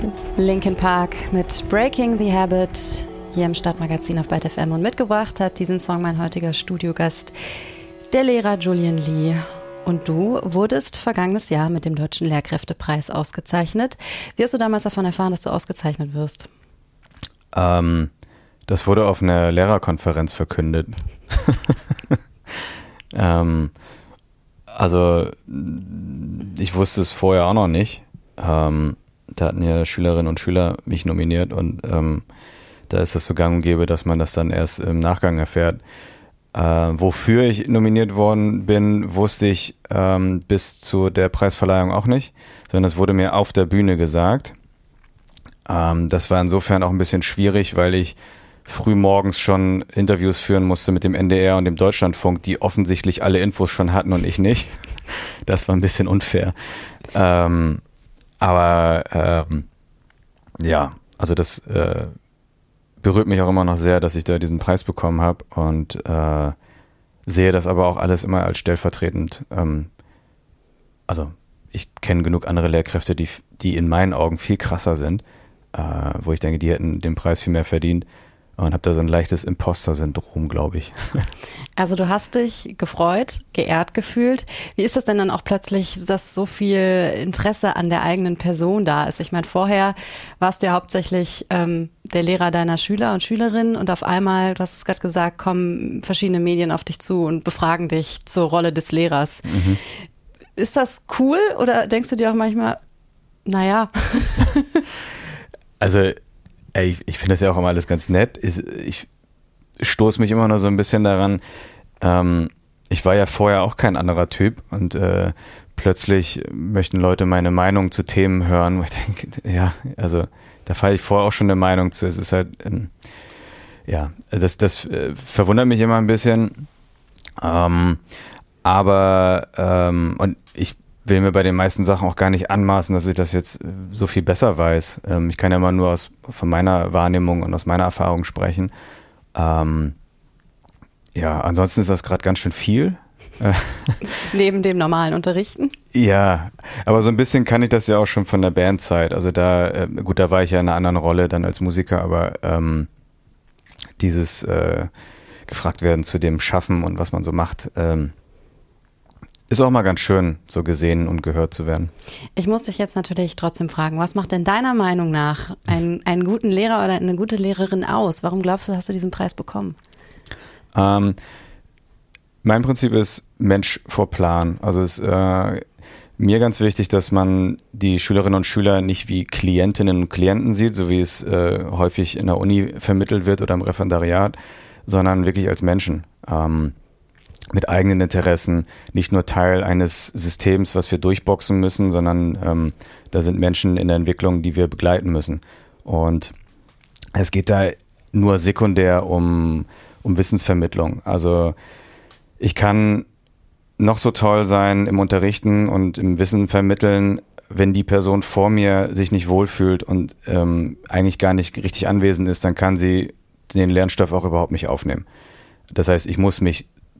Linkin Park mit Breaking the Habit hier im Stadtmagazin auf Byte FM und mitgebracht hat diesen Song mein heutiger Studiogast, der Lehrer Julian Lee. Und du wurdest vergangenes Jahr mit dem Deutschen Lehrkräftepreis ausgezeichnet. Wie hast du damals davon erfahren, dass du ausgezeichnet wirst? Das wurde auf einer Lehrerkonferenz verkündet. Also ich wusste es vorher auch noch nicht. Da hatten ja Schülerinnen und Schüler mich nominiert und da ist es so gang und gäbe, dass man das dann erst im Nachgang erfährt. Wofür ich nominiert worden bin, wusste ich bis zu der Preisverleihung auch nicht, sondern es wurde mir auf der Bühne gesagt. Das war insofern auch ein bisschen schwierig, weil ich früh morgens schon Interviews führen musste mit dem NDR und dem Deutschlandfunk, die offensichtlich alle Infos schon hatten und ich nicht. Das war ein bisschen unfair. Ja, also das berührt mich auch immer noch sehr, dass ich da diesen Preis bekommen habe und sehe das aber auch alles immer als stellvertretend. Also ich kenne genug andere Lehrkräfte, die in meinen Augen viel krasser sind, wo ich denke, die hätten den Preis viel mehr verdient. Und habe da so ein leichtes Imposter-Syndrom, glaube ich. Also du hast dich gefreut, geehrt gefühlt. Wie ist das denn dann auch plötzlich, dass so viel Interesse an der eigenen Person da ist? Ich meine, vorher warst du ja hauptsächlich der Lehrer deiner Schüler und Schülerinnen und auf einmal, du hast es gerade gesagt, kommen verschiedene Medien auf dich zu und befragen dich zur Rolle des Lehrers. Mhm. Ist das cool oder denkst du dir auch manchmal, naja? Also ich finde das ja auch immer alles ganz nett. Ich stoße mich immer noch so ein bisschen daran, ich war ja vorher auch kein anderer Typ und plötzlich möchten Leute meine Meinung zu Themen hören, wo ich denke, ja, also da fahre ich vorher auch schon eine Meinung zu. Es ist halt, ja, das verwundert mich immer ein bisschen. Und ich will mir bei den meisten Sachen auch gar nicht anmaßen, dass ich das jetzt so viel besser weiß. Ich kann ja immer nur von meiner Wahrnehmung und aus meiner Erfahrung sprechen. Ja, ansonsten ist das gerade ganz schön viel. Neben dem normalen Unterrichten? Ja, aber so ein bisschen kann ich das ja auch schon von der Bandzeit. Also da war ich ja in einer anderen Rolle dann als Musiker, aber dieses gefragt werden zu dem Schaffen und was man so macht, ist auch mal ganz schön, so gesehen und gehört zu werden. Ich muss dich jetzt natürlich trotzdem fragen, was macht denn deiner Meinung nach einen guten Lehrer oder eine gute Lehrerin aus? Warum glaubst du, hast du diesen Preis bekommen? Mein Prinzip ist Mensch vor Plan. Also es ist mir ganz wichtig, dass man die Schülerinnen und Schüler nicht wie Klientinnen und Klienten sieht, so wie es häufig in der Uni vermittelt wird oder im Referendariat, sondern wirklich als Menschen. Mit eigenen Interessen, nicht nur Teil eines Systems, was wir durchboxen müssen, sondern da sind Menschen in der Entwicklung, die wir begleiten müssen. Und es geht da nur sekundär um Wissensvermittlung. Also ich kann noch so toll sein im Unterrichten und im Wissen vermitteln, wenn die Person vor mir sich nicht wohlfühlt und eigentlich gar nicht richtig anwesend ist, dann kann sie den Lernstoff auch überhaupt nicht aufnehmen. Das heißt, ich muss mich